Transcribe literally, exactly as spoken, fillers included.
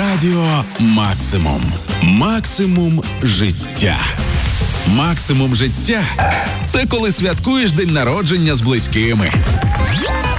Радіо Максимум. Максимум життя. Максимум життя – це коли святкуєш день народження з близькими.